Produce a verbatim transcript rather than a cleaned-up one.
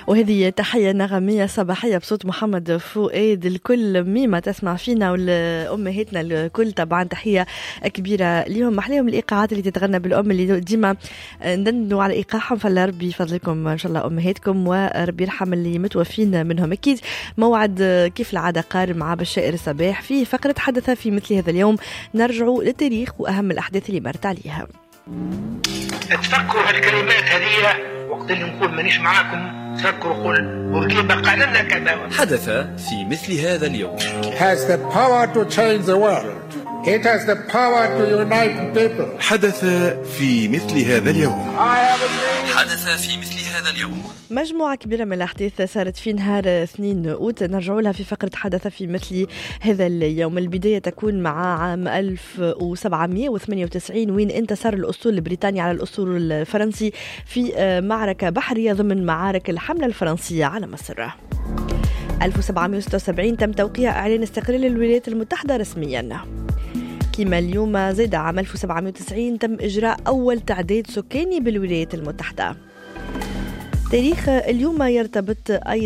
وهذه تحية نغمية صباحية بصوت محمد فؤاد الكل ميمة تسمع فينا، والأمهاتنا الكل طبعا تحية كبيرة ليهم. محليهم الإيقاعات اللي تتغنى بالأم اللي ديما ندندوا على إيقاعهم، فالله ربي يفضلكم إن شاء الله أمهاتكم، وربي يرحم اللي متوفين منهم. أكيد موعد كيف العادة قارم مع بشائر الصباح في فقرة حدث في مثل هذا اليوم، نرجعوا للتاريخ وأهم الأحداث اللي مرت عليها. تفكروا هالكلمات هذه وقت اللي نقول مانيش معاكم، تفكروا قول بورقيبة قال لنا كذا. حدث في مثل هذا اليوم. has the power to change the world. It has the power to unite people. حدث في مثل هذا اليوم. حدث في مثل هذا اليوم. مجموعة كبيرة من الأحداث صارت في نهار اثنين أوت، نرجعوا لها في فقرة حدث في مثل هذا اليوم. البداية تكون مع عام ألف وسبعمائة وثمانية وتسعين وين انتصر الأسطول البريطاني على الأسطول الفرنسي في معركة بحرية ضمن معارك الحملة الفرنسية على مصر. ألف وسبعمائة وستة وسبعين تم توقيع إعلان استقلال الولايات المتحدة رسمياً. كما اليوم زاد عام ألف وسبعمائة وتسعين تم إجراء أول تعداد سكاني بالولايات المتحدة. تاريخ اليوم يرتبط أيضا